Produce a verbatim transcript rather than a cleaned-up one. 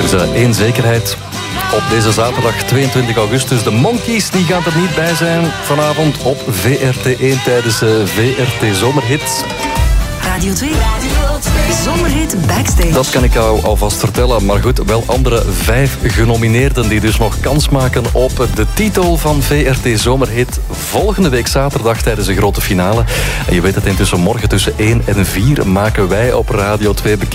Er is uh, één zekerheid. Op deze zaterdag tweeëntwintig augustus. De Monkeys die gaan er niet bij zijn vanavond op V R T één tijdens uh, V R T Zomerhit. Radio twee. Radio twee. Zomerhit Backstage. Dat kan ik jou alvast vertellen. Maar goed, wel andere vijf genomineerden die dus nog kans maken op de titel van V R T Zomerhit volgende week zaterdag tijdens de grote finale. En je weet het, intussen morgen tussen één en vier maken wij op Radio twee bekend